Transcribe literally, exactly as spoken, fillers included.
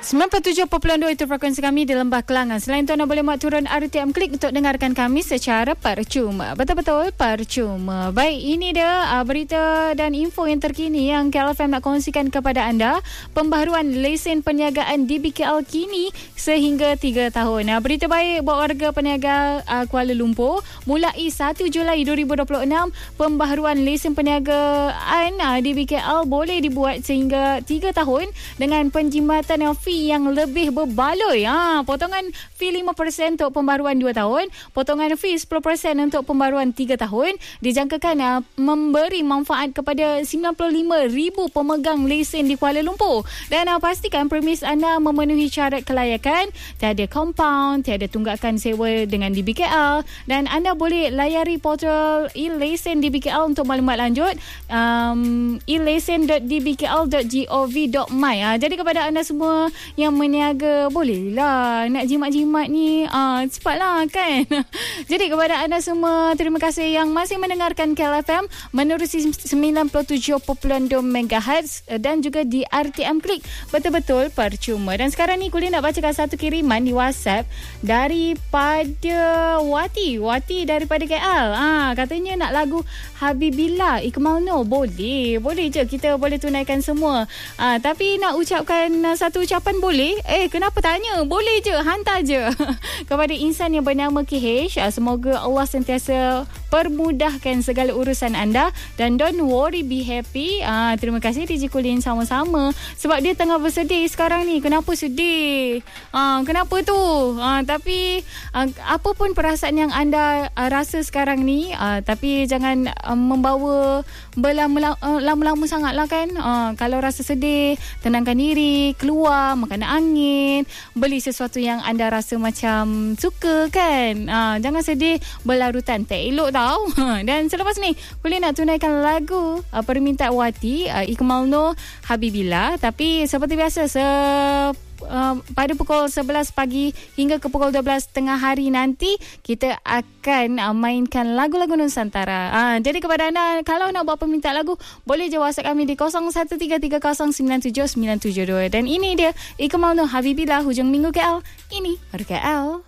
sembilan puluh tujuh perpuluhan dua itu frekuensi kami di Lembah Kelangan. Selain itu, anda boleh muat turun R T M Klik untuk dengarkan kami secara percuma. Betul-betul percuma. Baik, ini dia uh, berita dan info yang terkini yang K L F M nak kongsikan kepada anda. Pembaharuan lesen perniagaan di B K L kini sehingga tiga tahun. Nah, berita baik buat warga peniaga uh, Kuala Lumpur. Mulai satu Julai dua ribu dua puluh enam, pembaharuan lesen perniagaan uh, di B K L boleh dibuat sehingga tiga tahun dengan penjimatan fee yang lebih berbaloi. Ha, potongan fee lima peratus untuk pembaruan dua tahun, potongan fee sepuluh peratus untuk pembaruan tiga tahun. Dijangkakan uh, memberi manfaat kepada sembilan puluh lima ribu pemegang lesen di Kuala Lumpur. Dan uh, pastikan premis anda memenuhi syarat kelayakan, tiada compound, tiada tunggakan sewa dengan di B K L, dan anda boleh layari portal e-lesen di B K L untuk maklumat lanjut. um, e lesen dot d b k l dot gov dot my. Ha, jadi kepada anda semua yang meniaga, bolehlah nak jimat-jimat ni, uh, cepatlah kan. Jadi kepada anda semua, terima kasih yang masih mendengarkan K L F M menerusi sembilan puluh tujuh perpuluhan dua megahertz dan juga di R T M Klik. Betul-betul percuma. Dan sekarang ni Kulin nak bacakan satu kiriman di WhatsApp daripada Wati. Wati daripada K L. Ah, katanya nak lagu Habibillah Iqmal Noor. Boleh. Boleh je, kita boleh tunaikan semua. Ah, tapi nak ucapkan satu ucapan boleh? Eh, kenapa tanya? Boleh je, hantar je. Kepada insan yang bernama K H, semoga Allah sentiasa permudahkan segala urusan anda dan don't worry, be happy. Ah, terima kasih D J Kulin, sama-sama. Sebab dia tengah bersedih sekarang ni. Kenapa sedih? Ah, kenapa tu? Ah, tapi ah, apa pun perasaan yang anda ah, rasa sekarang ni, ah, tapi jangan ah, membawa berlama-lama sangat lah kan. Ah, kalau rasa sedih, tenangkan diri, keluar, makan angin, beli sesuatu yang anda rasa macam suka kan. Ah, jangan sedih berlarutan, tak elok tau. Dan selepas ni boleh nak tunaikan lagu uh, permintaan Wati, uh, Iqmal Noor, Habibillah. Tapi seperti biasa, se Uh, pada pukul sebelas pagi hingga ke pukul dua belas tengah hari nanti kita akan uh, mainkan lagu-lagu Nusantara. Uh, jadi kepada anda, kalau nak buat permintaan lagu, boleh je WhatsApp kami di kosong satu tiga tiga kosong sembilan tujuh sembilan tujuh dua. Dan ini dia Iqmal Noor, Habibillah, hujung minggu K L. Ini baru K L.